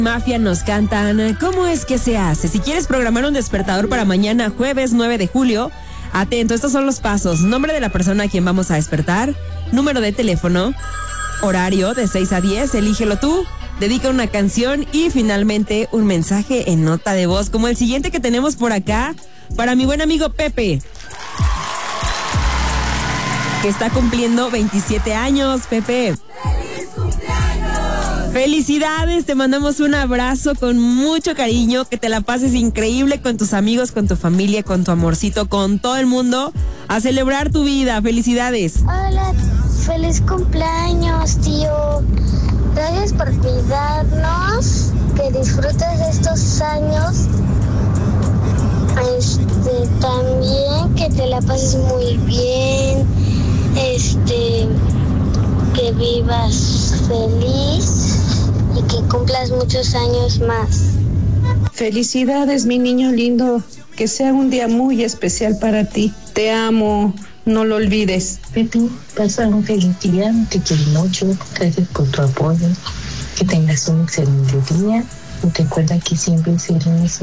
Mafia nos cantan ¿Cómo es que se hace? Si quieres programar un despertador para mañana, jueves 9 de julio, atento, estos son los pasos. Nombre de la persona a quien vamos a despertar, número de teléfono, horario de 6 a 10, elígelo tú, dedica una canción y finalmente un mensaje en nota de voz, como el siguiente que tenemos por acá, para mi buen amigo Pepe, que está cumpliendo 27 años, Pepe. Felicidades, te mandamos un abrazo con mucho cariño, que te la pases increíble con tus amigos, con tu familia, con tu amorcito, con todo el mundo, a celebrar tu vida. Felicidades. Hola, feliz cumpleaños, tío. Gracias por cuidarnos, que disfrutes de estos años. También que te la pases muy bien, que vivas feliz y que cumplas muchos años más. Felicidades, mi niño lindo, que sea un día muy especial para ti. Te amo, no lo olvides. Pepe, pasa un feliz día, te quiero mucho, gracias por tu apoyo, que tengas un excelente día y recuerda que siempre seremos